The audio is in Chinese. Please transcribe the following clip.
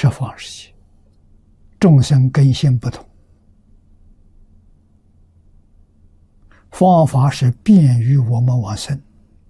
十方世界，众生根性不同，方法是便于我们往生。